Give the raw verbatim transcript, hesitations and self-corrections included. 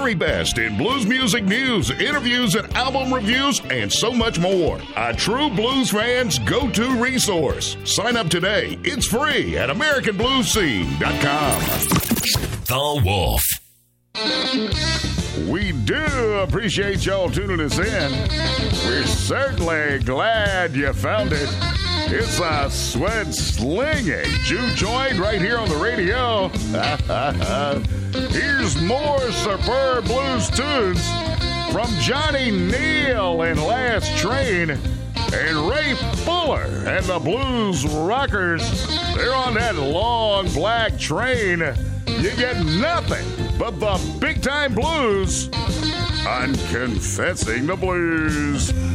very best in blues music news, interviews, and album reviews, and so much more. A true blues fan's go-to resource. Sign up today. It's free at American Blues Scene dot com. The Wolf. We do appreciate y'all tuning us in. We're certainly glad you found it. It's a sweat-slinging juke joint right here on the radio. Here's more superb blues tunes from Johnny Neal and Last Train and Ray Fuller and the Blues Rockers. They're on that long black train. You get nothing but the big-time blues on Confessing the Blues.